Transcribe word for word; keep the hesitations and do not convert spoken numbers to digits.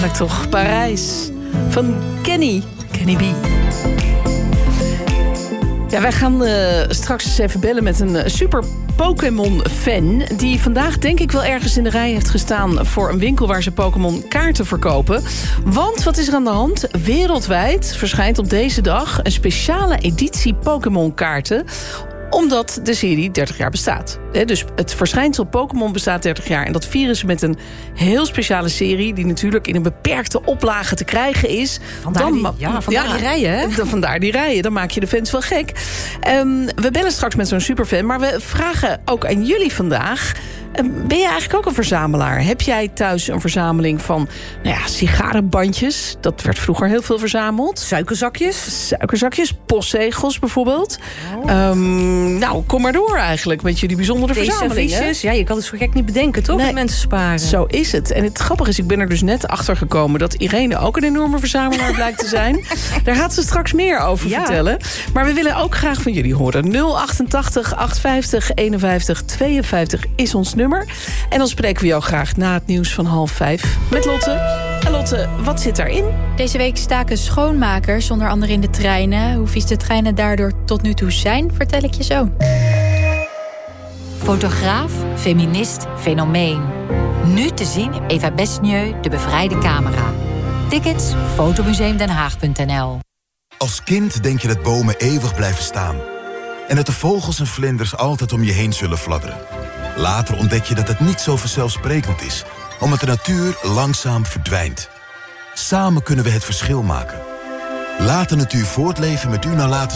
Heerlijk toch? Parijs. Van Kenny. Kenny B. Ja, wij gaan uh, straks eens even bellen met een uh, super Pokémon-fan... die vandaag denk ik wel ergens in de rij heeft gestaan... voor een winkel waar ze Pokémon-kaarten verkopen. Want wat is er aan de hand? Wereldwijd verschijnt op deze dag een speciale editie Pokémon-kaarten... omdat de serie dertig jaar bestaat. Dus het verschijnsel Pokémon bestaat dertig jaar... en dat vieren ze met een heel speciale serie... die natuurlijk in een beperkte oplage te krijgen is. Vandaar dan, die, ja, vandaar ja, die rijen, hè? Dan, vandaar die rijen, dan maak je de fans wel gek. Um, we bellen straks met zo'n superfan... maar we vragen ook aan jullie vandaag... Um, ben je eigenlijk ook een verzamelaar? Heb jij thuis een verzameling van nou ja, sigarenbandjes? Dat werd vroeger heel veel verzameld. Suikerzakjes? Suikerzakjes, postzegels bijvoorbeeld. Oh. Um, nou, kom maar door eigenlijk met jullie bijzondere verzamelingen. Ja, je kan het zo gek niet bedenken, toch? Nee, dat mensen sparen. Zo is het. En het grappige is, ik ben er dus net achter gekomen... dat Irene ook een enorme verzamelaar blijkt te zijn. Daar gaat ze straks meer over ja. vertellen. Maar we willen ook graag van jullie horen. nul achtentachtig achthonderdvijftig eenenvijftig tweeënvijftig is ons nummer. En dan spreken we jou graag na het nieuws van half vijf met Lotte. En Lotte, wat zit daarin? Deze week staken schoonmakers, onder andere in de treinen. Hoe vies de treinen daardoor tot nu toe zijn, vertel ik je zo. Fotograaf, feminist, fenomeen. Nu te zien Eva Besnieu, De Bevrijde Camera. Tickets fotomuseumdenhaag punt n l. Als kind denk je dat bomen eeuwig blijven staan. En dat de vogels en vlinders altijd om je heen zullen fladderen. Later ontdek je dat het niet zo vanzelfsprekend is, omdat de natuur langzaam verdwijnt. Samen kunnen we het verschil maken. Laat de natuur voortleven met uw nalatenschap.